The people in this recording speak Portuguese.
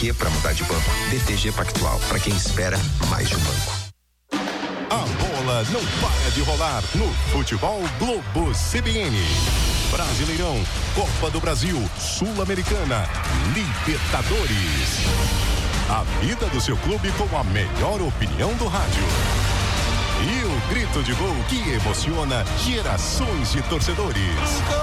que para mudar de banco? BTG Pactual, para quem espera mais de um banco. A bola não para de rolar no Futebol Globo CBN. Brasileirão, Copa do Brasil, Sul-Americana, Libertadores. A vida do seu clube com a melhor opinião do rádio. E o grito de gol que emociona gerações de torcedores.